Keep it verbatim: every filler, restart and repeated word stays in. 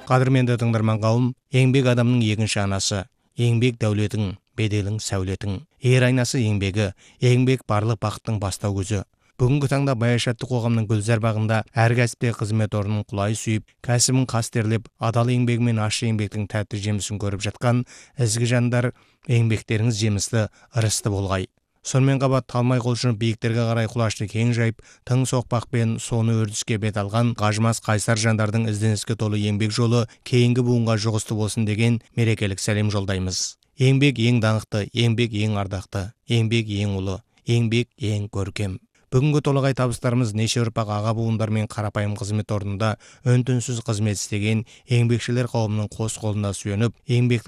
Қадірменді тыңдарман қауым, еңбек адамның екінші анасы, еңбек дәулетің, беделің сәулетің, ер айнасы еңбегі, еңбек барлық бақыттың бастау көзі. Бүгінгі таңда Баяшатты қоғамның гүлзар бағында әр кәсіпте қызмет орнын құлай сүйіп, кәсібін қастерлеп, адал еңбегімен ащы еңбектің тәтті жемісін көріп жатқан ізгі жандар, еңбектеріңіз жемісті, ырысты болғай. Сонымен қабат талмай құлшынып биіктерге қарай құлашты кең жайып, тың соқпақпен соны өрдіске бет алған қажымас қайсар жандардың ізденіске толы еңбек жолы кейінгі буынға жұғысты болсын деген мерекелік сәлем жолдаймыз. Еңбек ең даңқты, еңбек ең ардақты, еңбек ең ұлы, еңбек ең көркем. Бүгінгі толағай табыстарымыз неше ұрпақ аға буындар мен қарапайым қызмет орнында өн-түнсіз қызмет істеген еңбекшілер қауымының қос қолына сүйеніп, еңбекті